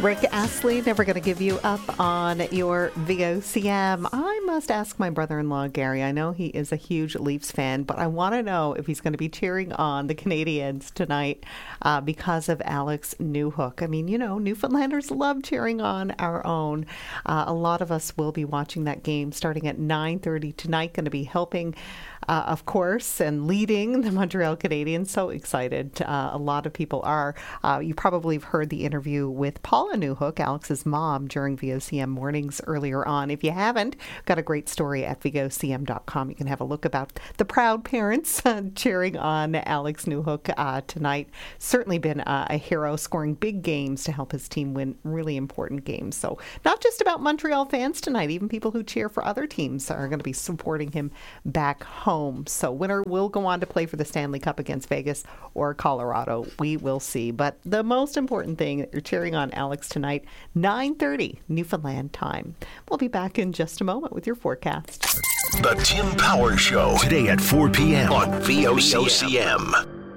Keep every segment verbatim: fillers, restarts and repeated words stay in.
Rick Astley, never going to give you up on your V O C M. I must ask my brother-in-law, Gary. I know he is a huge Leafs fan, but I want to know if he's going to be cheering on the Canadiens tonight uh, because of Alex Newhook. I mean, you know, Newfoundlanders love cheering on our own. Uh, a lot of us will be watching that game starting at nine thirty tonight, going to be helping Uh, of course, and leading the Montreal Canadiens. So excited. Uh, a lot of people are. Uh, you probably have heard the interview with Paula Newhook, Alex's mom, during V O C M Mornings earlier on. If you haven't, got a great story at V O C M dot com. You can have a look about the proud parents uh, cheering on Alex Newhook uh, tonight. Certainly been uh, a hero, scoring big games to help his team win really important games. So not just about Montreal fans tonight, even people who cheer for other teams are going to be supporting him back home. So winner will go on to play for the Stanley Cup against Vegas or Colorado. We will see. But the most important thing, you're cheering on Alex tonight, nine thirty Newfoundland time. We'll be back in just a moment with your forecast. The Tim Power Show, today at four p.m. on V O C M.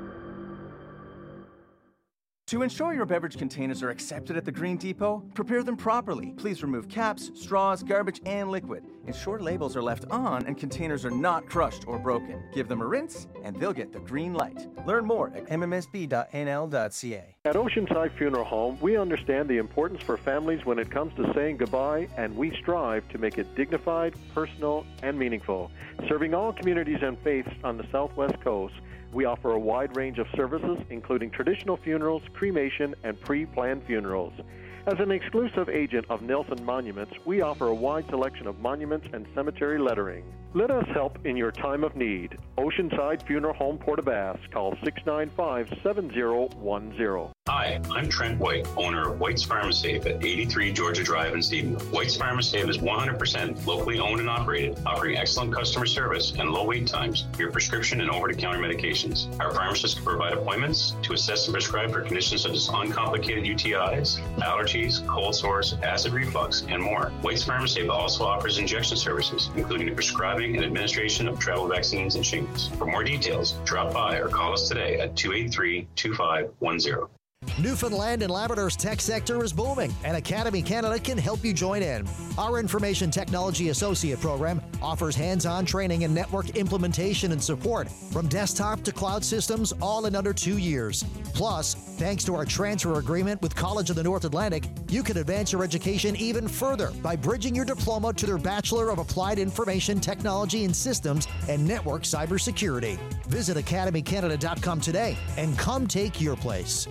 To ensure your beverage containers are accepted at the Green Depot, prepare them properly. Please remove caps, straws, garbage, and liquid. Ensure labels are left on and containers are not crushed or broken. Give them a rinse, and they'll get the green light. Learn more at m m s b dot n l dot c a. At Oceanside Funeral Home, we understand the importance for families when it comes to saying goodbye, and we strive to make it dignified, personal, and meaningful. Serving all communities and faiths on the Southwest Coast, we offer a wide range of services, including traditional funerals, cremation, and pre-planned funerals. As an exclusive agent of Nelson Monuments, we offer a wide selection of monuments and cemetery lettering. Let us help in your time of need. Oceanside Funeral Home, Port-aux-Basques. Call six nine five, seven zero one zero. Hi, I'm Trent White, owner of White's Pharmasafe at eighty-three Georgia Drive in Stephenville. White's Pharmasafe is one hundred percent locally owned and operated, offering excellent customer service and low wait times for your prescription and over-the-counter medications. Our pharmacists can provide appointments to assess and prescribe for conditions such as uncomplicated U T Is, allergies, cold sores, acid reflux, and more. White's Pharmasafe also offers injection services, including the prescribing and administration of travel vaccines and shingles. For more details, drop by or call us today at two eight three, two five one zero. Newfoundland and Labrador's tech sector is booming, and Academy Canada can help you join in. Our Information Technology Associate program offers hands-on training and network implementation and support from desktop to cloud systems, all in under two years. Plus, thanks to our transfer agreement with College of the North Atlantic, you can advance your education even further by bridging your diploma to their Bachelor of Applied Information Technology and Systems and Network Cybersecurity. Visit academy canada dot com today and come take your place.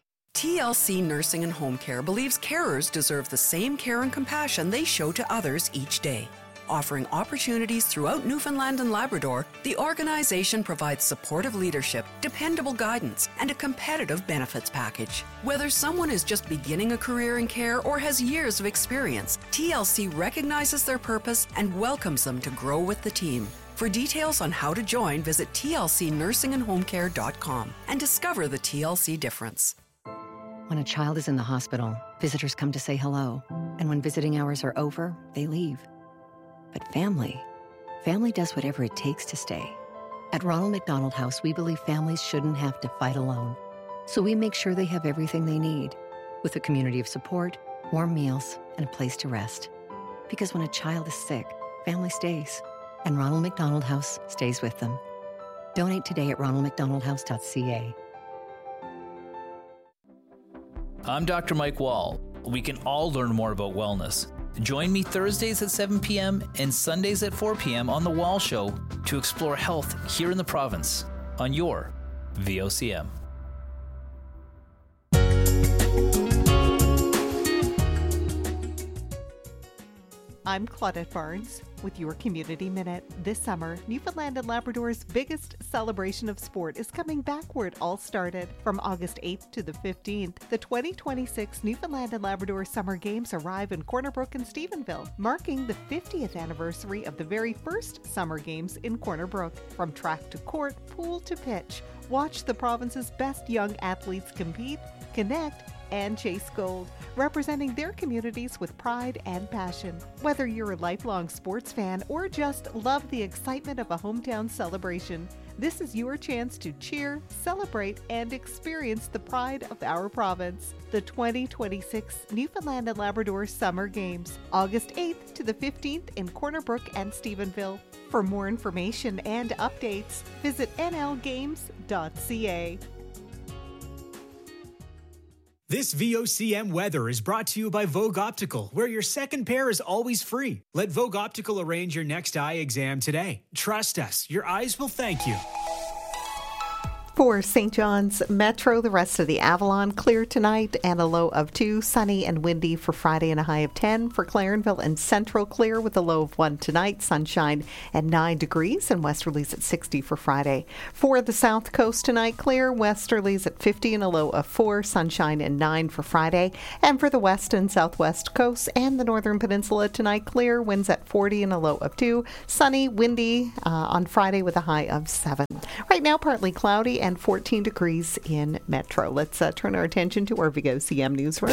T L C Nursing and Home Care believes carers deserve the same care and compassion they show to others each day. Offering opportunities throughout Newfoundland and Labrador, the organization provides supportive leadership, dependable guidance, and a competitive benefits package. Whether someone is just beginning a career in care or has years of experience, T L C recognizes their purpose and welcomes them to grow with the team. For details on how to join, visit T L C nursing and home care dot com and discover the T L C difference. When a child is in the hospital, visitors come to say hello. And when visiting hours are over, they leave. But family, family does whatever it takes to stay. At Ronald McDonald House, we believe families shouldn't have to fight alone. So we make sure they have everything they need, with a community of support, warm meals, and a place to rest. Because when a child is sick, family stays. And Ronald McDonald House stays with them. Donate today at ronald mcdonald house dot c a. I'm Doctor Mike Wall. We can all learn more about wellness. Join me Thursdays at seven p.m. and Sundays at four p.m. on The Wall Show to explore health here in the province on your V O C M. I'm Claudette Barnes with your Community Minute. This summer, Newfoundland and Labrador's biggest celebration of sport is coming back where it all started. From August eighth to the fifteenth, the twenty twenty-six Newfoundland and Labrador Summer Games arrive in Corner Brook and Stephenville, marking the fiftieth anniversary of the very first Summer Games in Corner Brook. From track to court, pool to pitch, watch the province's best young athletes compete, connect, and chase gold, representing their communities with pride and passion. Whether you're a lifelong sports fan or just love the excitement of a hometown celebration, This is your chance to cheer, celebrate, and experience the pride of our province. The twenty twenty-six Newfoundland and Labrador Summer Games, August eighth to the fifteenth in Corner Brook and Stephenville. For more information and updates, visit n l games dot c a. This V O C M weather is brought to you by Vogue Optical, where your second pair is always free. Let Vogue Optical arrange your next eye exam today. Trust us, your eyes will thank you. For Saint John's Metro, the rest of the Avalon, clear tonight and a low of two, sunny and windy for Friday and a high of ten. For Clarenville and Central, clear with a low of one tonight, sunshine at nine degrees, and westerlies at sixty for Friday. For the South Coast tonight, clear, westerlies at fifty and a low of four, sunshine and nine for Friday. And for the West and Southwest Coast and the Northern Peninsula tonight, clear, winds at forty and a low of two, sunny, windy uh, on Friday with a high of seven. Right now, partly cloudy and fourteen degrees in Metro. Let's uh, turn our attention to our V O C M newsroom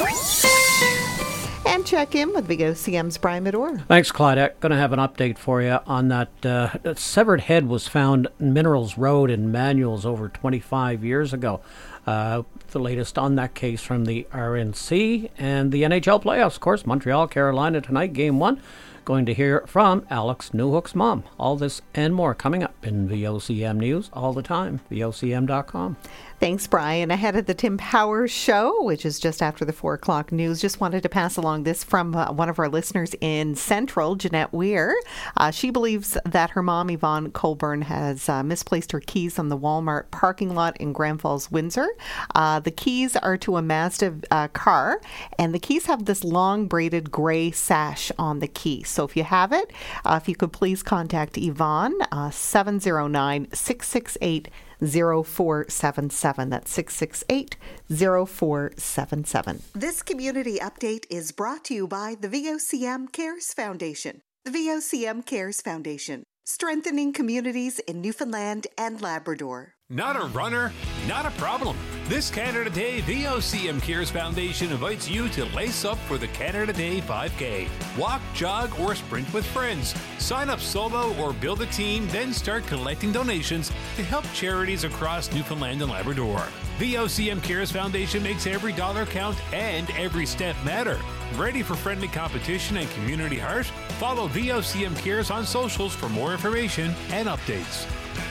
and check in with V O C M's Brian Medore. Thanks, Claudette. Going to have an update for you on that. Uh, that severed head was found in Minerals Road in Manuels over twenty-five years ago. Uh, the latest on that case from the R N C and the N H L playoffs. Of course, Montreal, Carolina tonight, game one. Going to hear from Alex Newhook's mom. All this and more coming up in V O C M News all the time, V O C M dot com. Thanks, Brian. Ahead of the Tim Powers Show, which is just after the four o'clock news, just wanted to pass along this from uh, one of our listeners in Central, Jeanette Weir. Uh, she believes that her mom, Yvonne Colburn, has uh, misplaced her keys on the Walmart parking lot in Grand Falls, Windsor. Uh, the keys are to a Mazda uh, car, and the keys have this long braided gray sash on the key. So if you have it, uh, if you could please contact Yvonne, uh, seven oh nine, six six eight, zero four seven seven. That's six six eight, zero four seven seven. This community update is brought to you by the V O C M Cares Foundation. The V O C M Cares Foundation, strengthening communities in Newfoundland and Labrador. Not a runner? Not a problem. This Canada Day, V O C M Cares Foundation invites you to lace up for the Canada Day five K. Walk, jog, or sprint with friends. Sign up solo or build a team, then start collecting donations to help charities across Newfoundland and Labrador. V O C M Cares Foundation makes every dollar count and every step matter. Ready for friendly competition and community heart? Follow V O C M Cares on socials for more information and updates.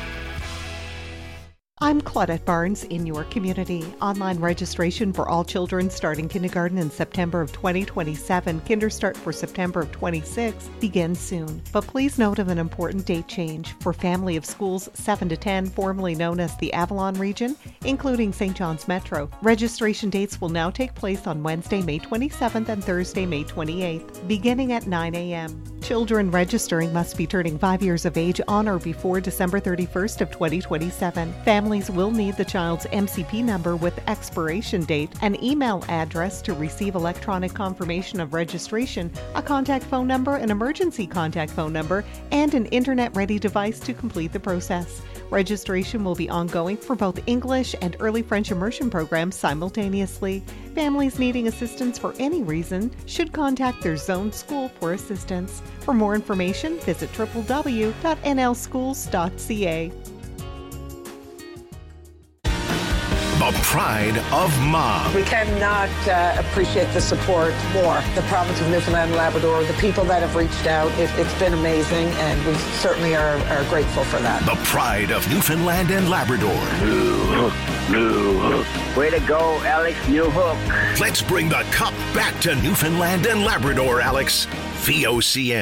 I'm Claudette Barnes in your community. Online registration for all children starting kindergarten in September of twenty twenty-seven, Kinderstart for September of twenty-six, begins soon. But please note of an important date change for family of schools seven to ten, formerly known as the Avalon region, including Saint John's Metro. Registration dates will now take place on Wednesday, May twenty-seventh and Thursday, May twenty-eighth, beginning at nine a.m. Children registering must be turning five years of age on or before December thirty-first of twenty twenty-seven. Families will need the child's M C P number with expiration date, an email address to receive electronic confirmation of registration, a contact phone number, an emergency contact phone number, and an internet-ready device to complete the process. Registration will be ongoing for both English and Early French immersion programs simultaneously. Families needing assistance for any reason should contact their zone school for assistance. For more information, visit w w w dot n l schools dot c a. The pride of mom. We cannot uh, appreciate the support more. The province of Newfoundland and Labrador, the people that have reached out, it, it's been amazing, and we certainly are, are grateful for that. The pride of Newfoundland and Labrador. Newhook, Newhook. Way to go, Alex Newhook. Let's bring the cup back to Newfoundland and Labrador, Alex. V O C M.